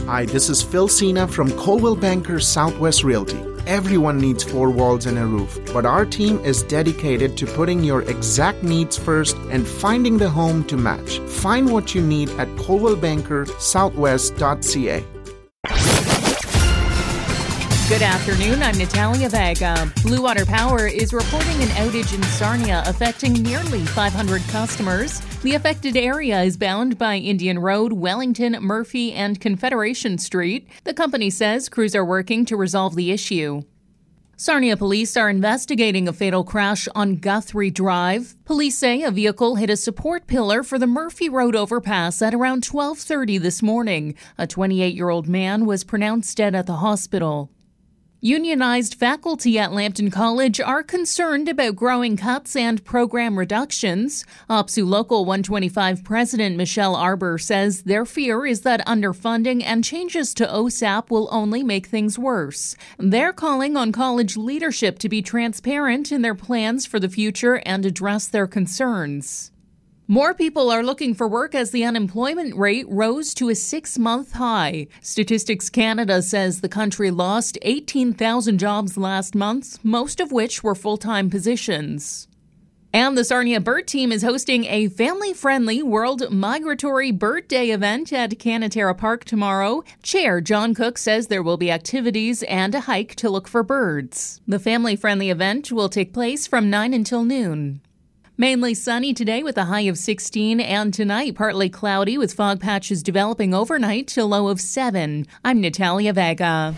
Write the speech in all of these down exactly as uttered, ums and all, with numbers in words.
Hi, this is Phil Cena from Coldwell Banker Southwest Realty. Everyone needs four walls and a roof, but our team is dedicated to putting your exact needs first and finding the home to match. Find what you need at coldwell banker southwest dot c a. Good afternoon, I'm Natalia Vega. Blue Water Power is reporting an outage in Sarnia affecting nearly five hundred customers. The affected area is bound by Indian Road, Wellington, Murphy, and Confederation Street. The company says crews are working to resolve the issue. Sarnia police are investigating a fatal crash on Guthrie Drive. Police say a vehicle hit a support pillar for the Murphy Road overpass at around twelve thirty this morning. A twenty-eight-year-old man was pronounced dead at the hospital. Unionized faculty at Lambton College are concerned about growing cuts and program reductions. OPSU Local one twenty-five President Michelle Arbour says their fear is that underfunding and changes to O S A P will only make things worse. They're calling on college leadership to be transparent in their plans for the future and address their concerns. More people are looking for work as the unemployment rate rose to a six-month high. Statistics Canada says the country lost eighteen thousand jobs last month, most of which were full-time positions. And the Sarnia Bird Team is hosting a family-friendly World Migratory Bird Day event at Canatera Park tomorrow. Chair John Cook says there will be activities and a hike to look for birds. The family-friendly event will take place from nine until noon. Mainly sunny today with a high of sixteen, and tonight partly cloudy with fog patches developing overnight to a low of seven. I'm Natalia Vega.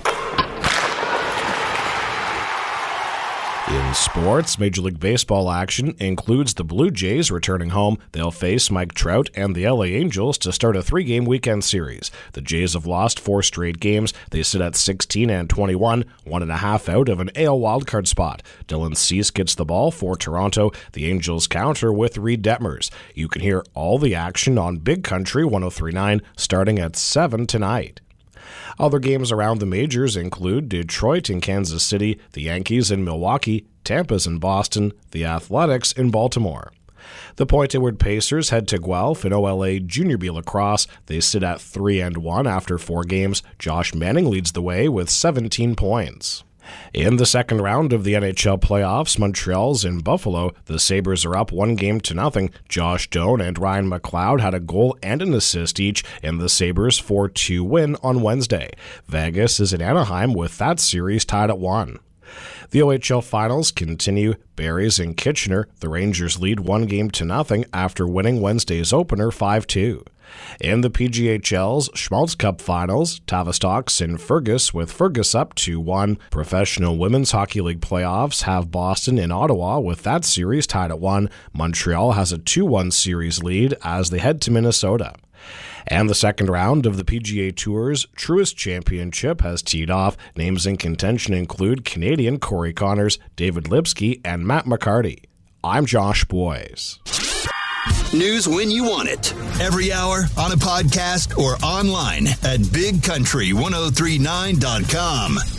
In sports, Major League Baseball action includes the Blue Jays returning home. They'll face Mike Trout and the L A Angels to start a three-game weekend series. The Jays have lost four straight games. They sit at sixteen and twenty-one, one and a half out of an A L wildcard spot. Dylan Cease gets the ball for Toronto. The Angels counter with Reed Detmers. You can hear all the action on Big Country one oh three point nine starting at seven tonight. Other games around the majors include Detroit and Kansas City, the Yankees in Milwaukee, Tampa's in Boston, the Athletics in Baltimore. The Point Edward Pacers head to Guelph in O L A Junior B lacrosse. They sit at three and one after four games. Josh Manning leads the way with seventeen points. In the second round of the N H L playoffs, Montreal's in Buffalo. The Sabres are up one game to nothing. Josh Doan and Ryan McLeod had a goal and an assist each in the Sabres' four two win on Wednesday. Vegas is in Anaheim with that series tied at one. The O H L finals continue. Barrie's in Kitchener. The Rangers lead one game to nothing after winning Wednesday's opener five two. In the P G H L's Schmaltz Cup Finals, Tavistock's in Fergus with Fergus up two one. Professional Women's Hockey League playoffs have Boston in Ottawa with that series tied at one. Montreal has a two one series lead as they head to Minnesota. And the second round of the P G A Tour's Truist Championship has teed off. Names in contention include Canadian Corey Connors, David Lipsky, and Matt McCarty. I'm Josh Boyes. News when you want it. Every hour, on a podcast, or online at big country ten thirty-nine dot com.